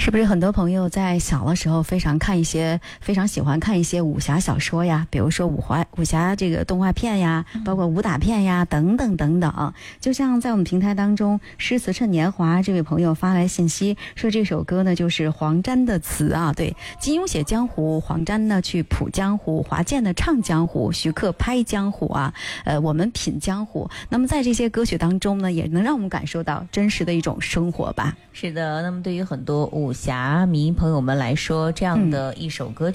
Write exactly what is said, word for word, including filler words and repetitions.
是不是很多朋友在小的时候非常看一些非常喜欢看一些武侠小说呀，比如说武华武侠这个动画片呀，包括武打片呀等等等等。就像在我们平台当中，诗词趁年华这位朋友发来信息说，这首歌呢就是黄沾的词啊，对，金庸写江湖，黄沾呢去谱江湖，华健呢唱江湖，徐克拍江湖啊，呃，我们品江湖。那么在这些歌曲当中呢，也能让我们感受到真实的一种生活吧。 是的，那么对于很多武侠迷朋友们来说，这样的一首歌